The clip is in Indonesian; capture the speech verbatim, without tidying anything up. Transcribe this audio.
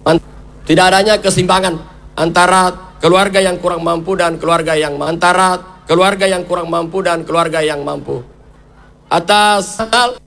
Tidak adanya keseimbangan antara keluarga yang kurang mampu dan keluarga yang antara keluarga yang kurang mampu dan keluarga yang mampu. Atas hal